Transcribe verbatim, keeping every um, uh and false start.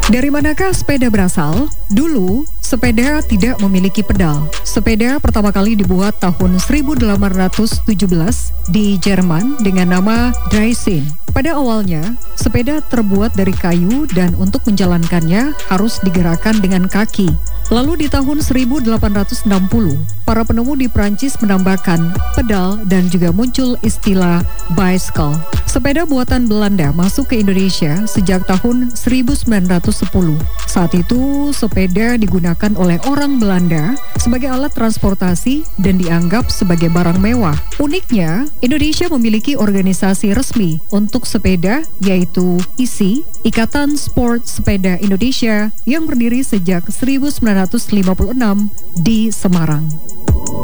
Dari manakah sepeda berasal? Dulu, sepeda tidak memiliki pedal. Sepeda pertama kali dibuat tahun seribu delapan ratus tujuh belas di Jerman dengan nama Draisine. Pada awalnya, sepeda terbuat dari kayu dan untuk menjalankannya harus digerakkan dengan kaki. Lalu di tahun seribu delapan ratus enam puluh, para penemu di Prancis menambahkan pedal dan juga muncul istilah bicycle. Sepeda buatan Belanda masuk ke Indonesia sejak tahun seribu sembilan ratus sepuluh. Saat itu, sepeda digunakan oleh orang Belanda sebagai alat transportasi dan dianggap sebagai barang mewah. Uniknya, Indonesia memiliki organisasi resmi untuk sepeda, yaitu I S I, Ikatan Sport Sepeda Indonesia, yang berdiri sejak seribu sembilan ratus lima puluh enam di Semarang.